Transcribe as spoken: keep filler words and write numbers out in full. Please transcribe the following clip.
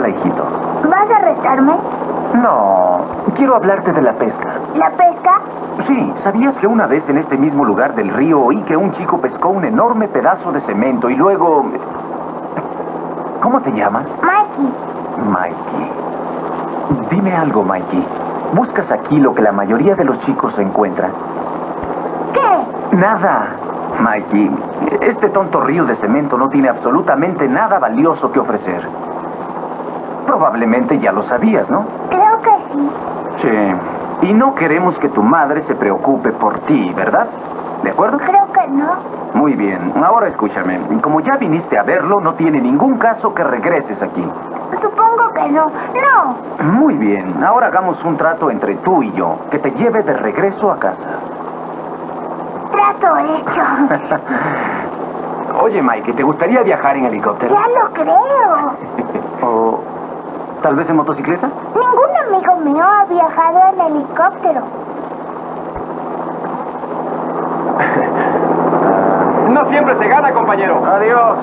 hijito. ¿Vas a arrestarme? No, quiero hablarte de la pesca. ¿La pesca? Sí, ¿sabías que una vez en este mismo lugar del río oí que un chico pescó un enorme pedazo de cemento y luego... ¿Cómo te llamas? Mikey. Mikey. Dime algo, Mikey. ¿Buscas aquí lo que la mayoría de los chicos encuentran? ¿Qué? Nada. Mikey, este tonto río de cemento no tiene absolutamente nada valioso que ofrecer. Probablemente ya lo sabías, ¿no? Creo que sí. Sí. Y no queremos que tu madre se preocupe por ti, ¿verdad? ¿De acuerdo? Creo que no. Muy bien. Ahora escúchame. Como ya viniste a verlo, no tiene ningún caso que regreses aquí. Supongo que no. No. Muy bien. Ahora hagamos un trato entre tú y yo, que te lleve de regreso a casa. Trato hecho. Oye, Mike, ¿te gustaría viajar en helicóptero? Ya lo creo. ¿O tal vez en motocicleta? Ningún amigo mío ha viajado en helicóptero. No siempre se gana, compañero. Adiós.